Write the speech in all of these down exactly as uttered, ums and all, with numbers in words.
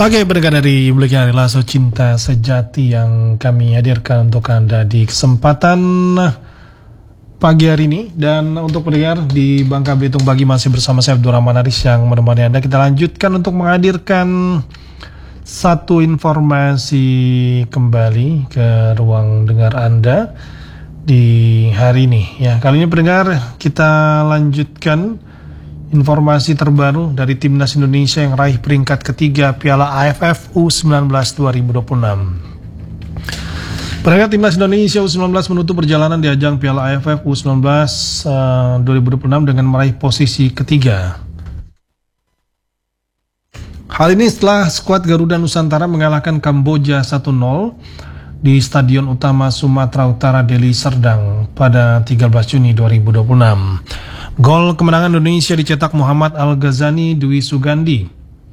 Oke, pendengar dari Belikan Hari Lasso Cinta Sejati yang kami hadirkan untuk Anda di kesempatan pagi hari ini. Dan untuk pendengar di Bangka Belitung pagi masih bersama saya Abdurrahman Aris yang menemani Anda. Kita lanjutkan untuk menghadirkan satu informasi kembali ke ruang dengar Anda di hari ini. Ya, kali ini pendengar kita lanjutkan informasi terbaru dari Timnas Indonesia yang raih peringkat ketiga Piala A F F U sembilan belas dua ribu dua puluh enam. Peringkat Timnas Indonesia U sembilan belas menutup perjalanan di ajang Piala A F F U sembilan belas uh, dua ribu dua puluh enam dengan meraih posisi ketiga. Hal ini setelah skuad Garuda Nusantara mengalahkan Kamboja satu nol di Stadion Utama Sumatera Utara Deli Serdang pada tiga belas Juni dua ribu dua puluh enam. Gol kemenangan Indonesia dicetak Muhammad Al-Ghazani Dwi Sugandi.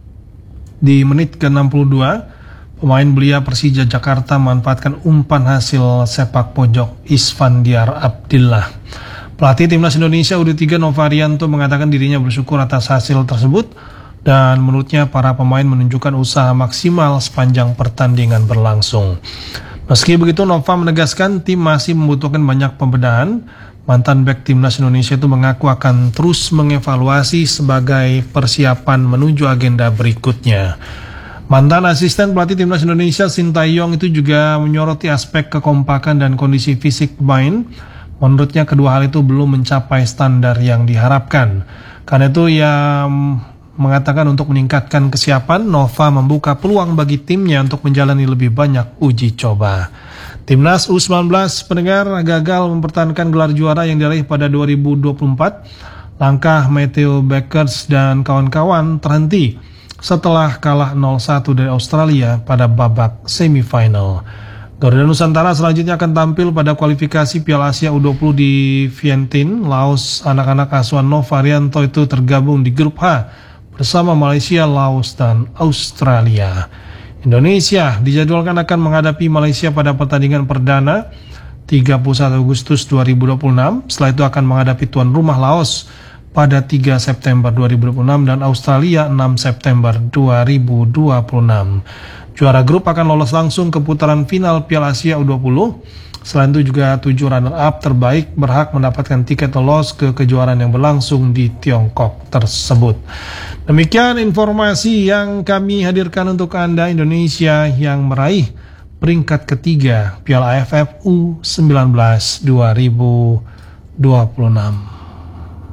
Di menit ke enam puluh dua, pemain belia Persija Jakarta memanfaatkan umpan hasil sepak pojok Isfandiar Abdillah. Pelatih Timnas Indonesia U dua puluh tiga Novarianto mengatakan dirinya bersyukur atas hasil tersebut dan menurutnya para pemain menunjukkan usaha maksimal sepanjang pertandingan berlangsung. Meski begitu, Nova menegaskan tim masih membutuhkan banyak pembedahan. Mantan bek Timnas Indonesia itu mengaku akan terus mengevaluasi sebagai persiapan menuju agenda berikutnya. Mantan asisten pelatih Timnas Indonesia Sintayong itu juga menyoroti aspek kekompakan dan kondisi fisik pemain. Menurutnya kedua hal itu belum mencapai standar yang diharapkan. Karena itu ia mengatakan untuk meningkatkan kesiapan, Nova membuka peluang bagi timnya untuk menjalani lebih banyak uji coba. Timnas U sembilan belas pendengar gagal mempertahankan gelar juara yang diraih pada dua ribu dua puluh empat. Langkah Matthew Beckers dan kawan-kawan terhenti setelah kalah nol satu dari Australia pada babak semifinal. Garuda Nusantara selanjutnya akan tampil pada kualifikasi Piala Asia U dua puluh di Vientiane, Laos. Anak-anak asuhan Novarianto itu tergabung di grup H bersama Malaysia, Laos, dan Australia. Indonesia dijadwalkan akan menghadapi Malaysia pada pertandingan perdana tiga puluh satu Agustus dua ribu dua puluh enam. Setelah itu akan menghadapi tuan rumah Laos pada tiga September dua ribu dua puluh enam dan Australia enam September dua ribu dua puluh enam. Juara grup akan lolos langsung ke putaran final Piala Asia U dua puluh. Selain itu juga tujuh runner-up terbaik berhak mendapatkan tiket lolos ke kejuaraan yang berlangsung di Tiongkok tersebut. Demikian informasi yang kami hadirkan untuk Anda. Indonesia yang meraih peringkat ketiga Piala A F F U sembilan belas dua ribu dua puluh enam.